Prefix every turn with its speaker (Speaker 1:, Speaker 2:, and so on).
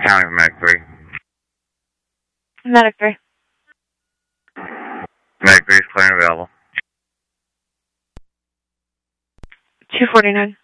Speaker 1: County with Medic 3.
Speaker 2: Medic 3.
Speaker 1: Medic 3 is clear and available.
Speaker 2: 249.